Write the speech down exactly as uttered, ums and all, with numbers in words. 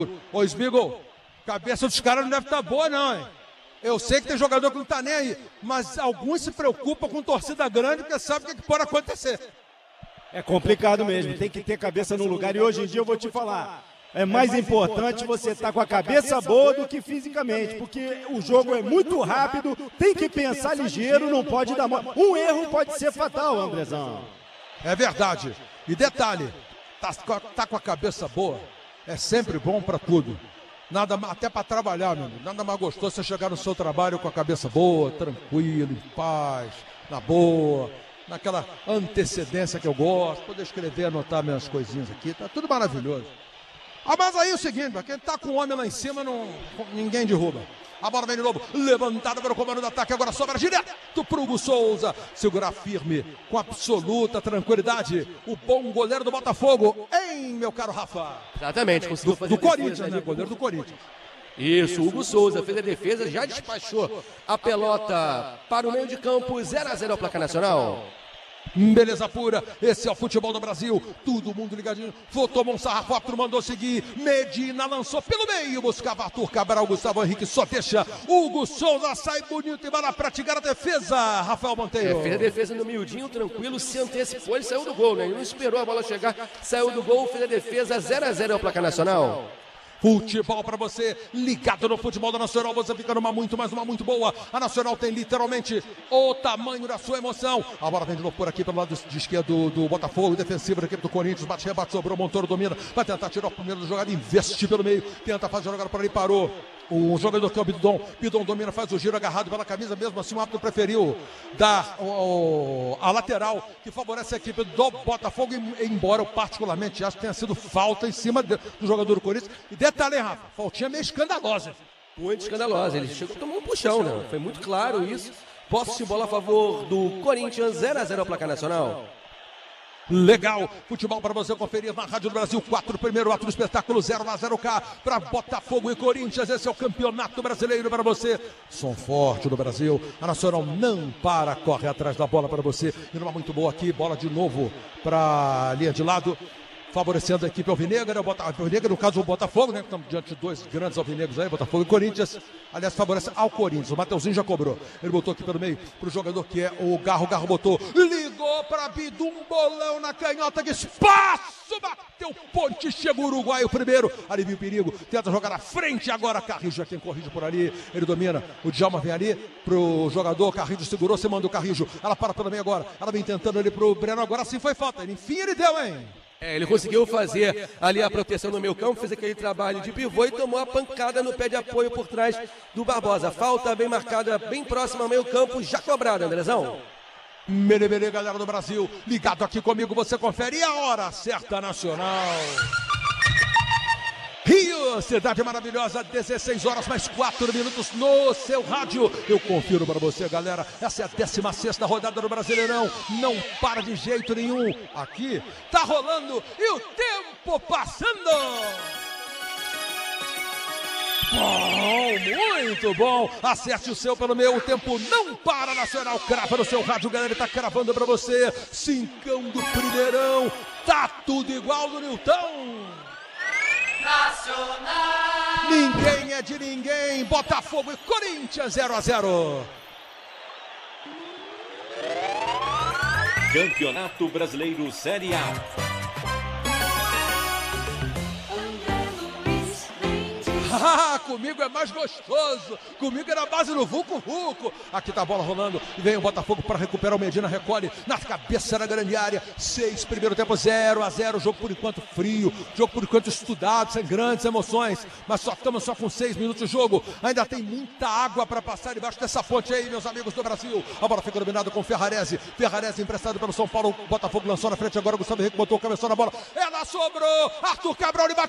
Ô, Smigo, cabeça dos caras não deve estar boa, não, hein? Eu sei que tem jogador que não tá nem aí, mas alguns se preocupam com torcida grande porque sabe o que, que pode acontecer. É complicado mesmo, tem que ter cabeça no lugar. E hoje em dia eu vou te falar, é mais importante você estar com a cabeça boa do que fisicamente, porque o jogo é muito rápido, tem que pensar ligeiro, não pode dar mole. Um erro pode ser fatal, Andrezão. É verdade. E detalhe, tá, tá com a cabeça boa, é sempre bom para tudo. Nada, até para trabalhar, meu amigo. Nada mais gostoso você chegar no seu trabalho com a cabeça boa, tranquilo, em paz, na boa, naquela antecedência que eu gosto, poder escrever, anotar minhas coisinhas aqui, tá tudo maravilhoso. Ah, mas aí é o seguinte, quem tá com o homem lá em cima, não, ninguém derruba. A bola vem de novo, levantada pelo comando do ataque, agora sobra direto pro Hugo Souza. Segurar firme, com absoluta tranquilidade, o bom goleiro do Botafogo, hein, meu caro Rafa? Exatamente, conseguiu do, fazer do Corinthians, né, goleiro do Corinthians. Isso, o Hugo Souza fez a defesa, já despachou a pelota para o meio de campo, zero a zero ao placar nacional. Beleza pura, esse é o futebol do Brasil, todo mundo ligadinho, tomou um sarrafo, Arthur mandou seguir, Medina lançou pelo meio, buscava Arthur Cabral, Gustavo Henrique só deixa, Hugo Souza sai bonito e vai lá praticar a defesa, Rafael Monteiro. É, fez a defesa no miudinho, tranquilo, se antecipou, ele saiu do gol, né, ele não esperou a bola chegar, saiu do gol, fez a defesa, zero a zero ao placar nacional. Futebol para você, ligado no futebol da Nacional, você fica numa muito, mais uma muito boa. A Nacional tem literalmente o tamanho da sua emoção. A bola vem de novo por aqui pelo lado de esquerdo do, do Botafogo, defensivo da equipe do Corinthians, bate, rebate, sobrou, Montoro domina, vai tentar tirar o primeiro jogada, investe pelo meio, tenta fazer a jogada por ali, parou. O jogador que é o Bidon, Bidon domina, faz o giro agarrado pela camisa, mesmo assim o árbitro preferiu dar o, o, a lateral que favorece a equipe do Botafogo, embora eu particularmente acho que tenha sido falta em cima de, do jogador do Corinthians. E detalhe, hein, Rafa, faltinha meio escandalosa. Muito escandalosa, ele chegou a tomar um puxão, né? Foi muito claro isso. Posse de bola a favor do Corinthians, zero a zero ao placar nacional. Legal, futebol para você conferir na Rádio do Brasil, quatro, primeiro ato do espetáculo, zero a zero K para Botafogo e Corinthians, esse é o campeonato brasileiro para você, som forte do Brasil, a Nacional não para, corre atrás da bola para você, e numa muito boa aqui, bola de novo para a linha de lado, favorecendo a equipe alvinegra, o Bota, alvinegra, no caso o Botafogo, né? Estamos diante de dois grandes alvinegros aí, Botafogo e Corinthians. Aliás, favorece ao Corinthians. O Mateuzinho já cobrou. Ele botou aqui pelo meio pro jogador que é o Garro. O Garro botou, ligou para Bidu, um bolão na canhota, de espaço, bateu ponte, chega o Uruguai o primeiro, alivia o perigo, tenta jogar na frente agora, Carrijo é quem corrige por ali, ele domina, o Djalma vem ali pro jogador, Carrijo segurou, você manda o Carrijo, ela para pelo meio agora, ela vem tentando ali pro Breno, agora sim foi falta, ele, enfim ele deu, hein? É, ele conseguiu fazer ali a proteção no meio campo, fez aquele trabalho de pivô e tomou a pancada no pé de apoio por trás do Barbosa. Falta bem marcada, bem próxima ao meio campo, já cobrada, Andrezão. Mele, mele, galera do Brasil, ligado aqui comigo, você confere e a hora certa nacional. Rio, cidade maravilhosa, dezesseis horas mais quatro minutos no seu rádio. Eu confiro para você, galera. Essa é a décima sexta rodada do Brasileirão. Não para de jeito nenhum. Aqui tá rolando e o tempo passando. Bom, muito bom. Acerte o seu pelo meu. O tempo não para, Nacional. Crava no seu rádio, galera. Ele tá cravando para você. Cincão do primeirão. Tá tudo igual no Nilton. Nacional. Ninguém é de ninguém. Botafogo e Corinthians zero a zero. Campeonato Brasileiro Série A. Ah, comigo é mais gostoso. Comigo é na base do Vucu Vucu. Aqui tá a bola rolando. E vem o Botafogo para recuperar o Medina. Recolhe na cabeça da grande área. Seis, primeiro tempo, zero a zero. Jogo por enquanto frio. Jogo por enquanto estudado, sem grandes emoções. Mas só estamos só com seis minutos de jogo. Ainda tem muita água para passar debaixo dessa ponte aí, meus amigos do Brasil. A bola fica dominada com Ferrarese. Ferrarese emprestado pelo São Paulo. O Botafogo lançou na frente agora. O Gustavo Henrique botou o cabeção na bola. Ela sobrou. Arthur Cabral, ele bate.